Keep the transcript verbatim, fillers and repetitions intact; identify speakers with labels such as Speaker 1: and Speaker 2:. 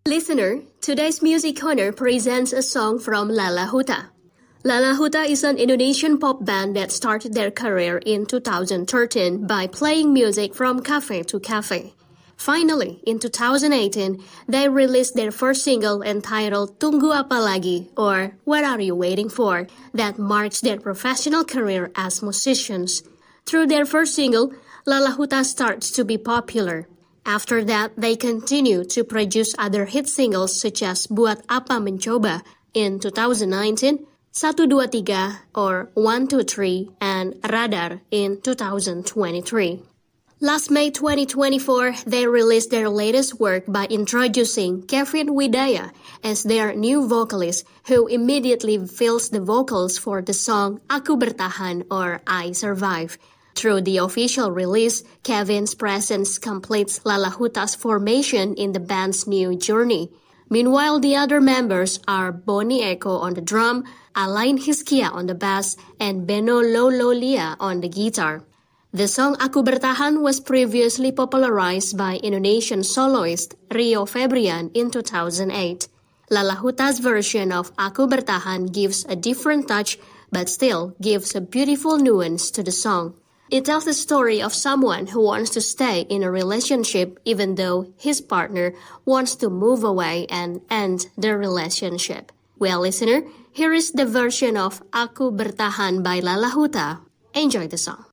Speaker 1: Listener, today's Music Corner presents a song from Lala Huta. Lala Huta is an Indonesian pop band that started their career in two thousand thirteen by playing music from cafe to cafe. Finally, in two thousand eighteen, they released their first single entitled Tunggu Apa Lagi, or What Are You Waiting For, that marks their professional career as musicians. Through their first single, Lala Huta starts to be popular. After that, they continue to produce other hit singles such as Buat Apa Mencoba in two thousand nineteen, Satu Dua Tiga or One Two Three, and Radar in two thousand twenty-three. Last May twenty twenty-four, they released their latest work by introducing Kevin Widaya as their new vocalist, who immediately fills the vocals for the song Aku Bertahan or I Survive. Through the official release, Kevin's presence completes Lala Huta's formation in the band's new journey. Meanwhile, the other members are Boni Eko on the drum, Alain Hiskia on the bass, and Beno Lololia on the guitar. The song Aku Bertahan was previously popularized by Indonesian soloist Rio Febrian in two thousand eight. Lala Huta's version of Aku Bertahan gives a different touch, but still gives a beautiful nuance to the song. It tells the story of someone who wants to stay in a relationship even though his partner wants to move away and end the relationship. Well, listener, here is the version of Aku Bertahan by Lala Huta. Enjoy the song.